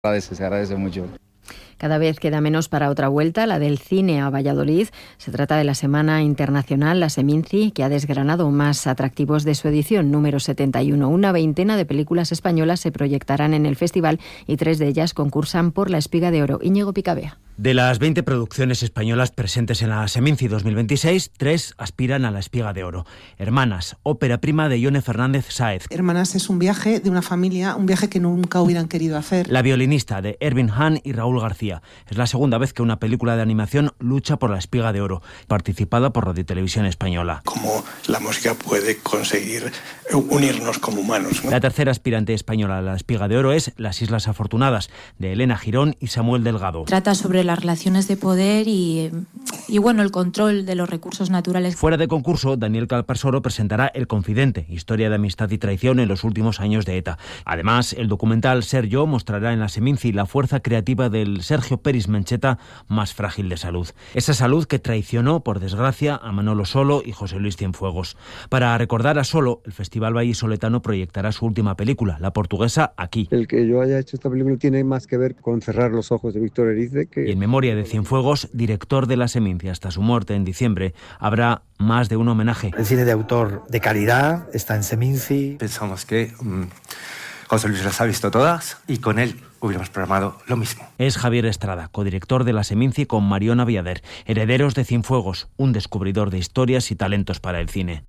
Se agradece mucho. Cada vez queda menos para otra vuelta, la del cine a Valladolid. Se trata de la Semana Internacional, la Seminci, que ha desgranado más atractivos de su edición número 71. Una veintena de películas españolas se proyectarán en el festival y 3 de ellas concursan por la Espiga de Oro. Íñigo Picabea. De las 20 producciones españolas presentes en la Seminci 2026, 3 aspiran a la Espiga de Oro. Hermanas, ópera prima de Ione Fernández Sáez. Hermanas es un viaje de una familia, un viaje que nunca hubieran querido hacer. La violinista de Erwin Hahn y Raúl García. Es la segunda vez que una película de animación lucha por la Espiga de Oro, participada por Radio Televisión Española. Cómo la música puede conseguir unirnos como humanos, ¿no? La tercera aspirante española a la Espiga de Oro es Las Islas Afortunadas, de Elena Girón y Samuel Delgado. Trata sobre las relaciones de poder y bueno, el control de los recursos naturales. Fuera de concurso, Daniel Calparsoro presentará El Confidente, historia de amistad y traición en los últimos años de ETA. Además, el documental Ser Yo mostrará en la Seminci la fuerza creativa del Sergio Peris Mencheta, más frágil de salud. Esa salud que traicionó, por desgracia, a Manolo Solo y José Luis Cienfuegos. Para recordar a Solo, el Festival Vallisoletano proyectará su última película, la portuguesa Aquí. El que yo haya hecho esta película tiene más que ver con cerrar los ojos de Víctor Erice que... Y en memoria de Cienfuegos, director de la Seminci hasta su muerte en diciembre, habrá más de un homenaje. El cine de autor de calidad está en Seminci. Pensamos que José Luis las ha visto todas y con él hubiéramos programado lo mismo. Es Javier Estrada, codirector de la Seminci con Mariona Viader, herederos de Cienfuegos, un descubridor de historias y talentos para el cine.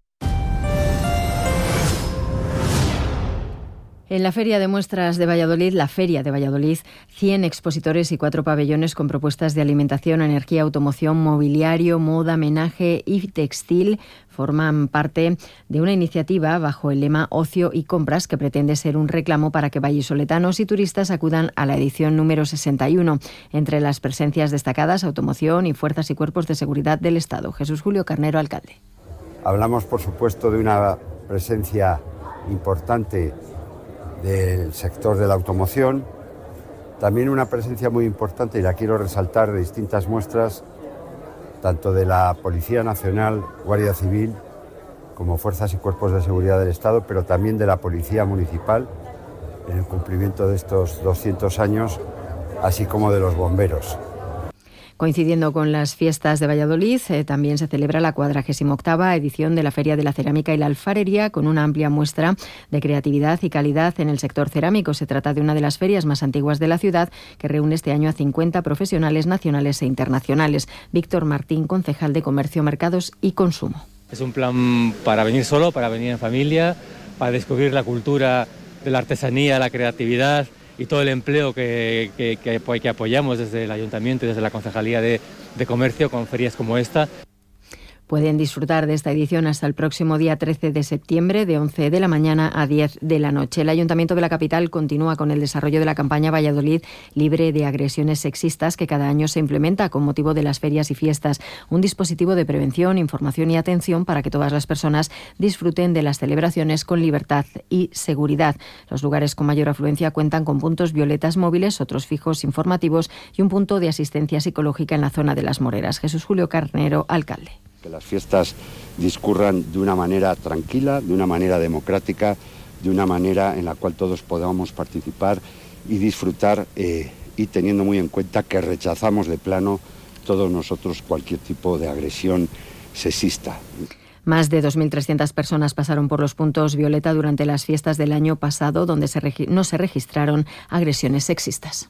En la Feria de Muestras de Valladolid, 100 expositores y 4 pabellones con propuestas de alimentación, energía, automoción, mobiliario, moda, menaje y textil forman parte de una iniciativa bajo el lema Ocio y Compras que pretende ser un reclamo para que vallisoletanos y turistas acudan a la edición número 61. Entre las presencias destacadas, automoción y fuerzas y cuerpos de seguridad del Estado. Jesús Julio Carnero, alcalde. Hablamos, por supuesto, de una presencia importante del sector de la automoción, también una presencia muy importante, y la quiero resaltar, de distintas muestras, tanto de la Policía Nacional, Guardia Civil, como fuerzas y cuerpos de seguridad del Estado, pero también de la Policía Municipal, en el cumplimiento de estos 200 años, así como de los bomberos. Coincidiendo con las fiestas de Valladolid, también se celebra la 48ª edición de la Feria de la Cerámica y la Alfarería, con una amplia muestra de creatividad y calidad en el sector cerámico. Se trata de una de las ferias más antiguas de la ciudad, que reúne este año a 50 profesionales nacionales e internacionales. Víctor Martín, concejal de Comercio, Mercados y Consumo. Es un plan para venir solo, para venir en familia, para descubrir la cultura de la artesanía, la creatividad y todo el empleo que apoyamos desde el Ayuntamiento y desde la Concejalía de Comercio con ferias como esta. Pueden disfrutar de esta edición hasta el próximo día 13 de septiembre, de 11 de la mañana a 10 de la noche. El Ayuntamiento de la capital continúa con el desarrollo de la campaña Valladolid libre de agresiones sexistas, que cada año se implementa con motivo de las ferias y fiestas. Un dispositivo de prevención, información y atención para que todas las personas disfruten de las celebraciones con libertad y seguridad. Los lugares con mayor afluencia cuentan con puntos violetas móviles, otros fijos informativos y un punto de asistencia psicológica en la zona de las Moreras. Jesús Julio Carnero, alcalde. Que las fiestas discurran de una manera tranquila, de una manera democrática, de una manera en la cual todos podamos participar y disfrutar, y teniendo muy en cuenta que rechazamos de plano todos nosotros cualquier tipo de agresión sexista. Más de 2.300 personas pasaron por los puntos violeta durante las fiestas del año pasado, donde no se registraron agresiones sexistas.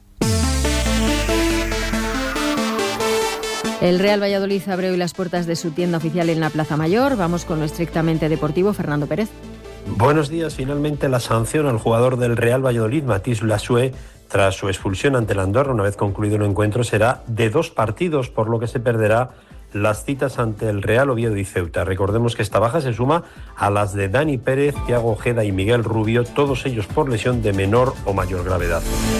El Real Valladolid abre hoy las puertas de su tienda oficial en la Plaza Mayor. Vamos con lo estrictamente deportivo, Fernando Pérez. Buenos días. Finalmente la sanción al jugador del Real Valladolid, Mathis Lassué, tras su expulsión ante el Andorra una vez concluido el encuentro, será de 2 partidos, por lo que se perderá las citas ante el Real Oviedo y Ceuta. Recordemos que esta baja se suma a las de Dani Pérez, Thiago Ojeda y Miguel Rubio, todos ellos por lesión de menor o mayor gravedad.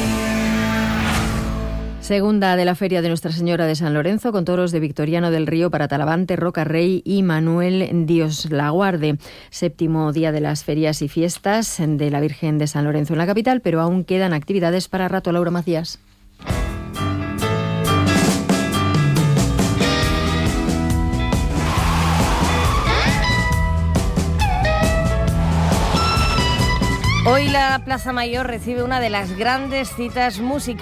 Segunda de la Feria de Nuestra Señora de San Lorenzo, con toros de Victoriano del Río para Talavante, Rocarrey y Manuel Dios la Guarde. Séptimo día de las ferias y fiestas de la Virgen de San Lorenzo en la capital, pero aún quedan actividades para rato. Laura Macías. Hoy la Plaza Mayor recibe una de las grandes citas musicales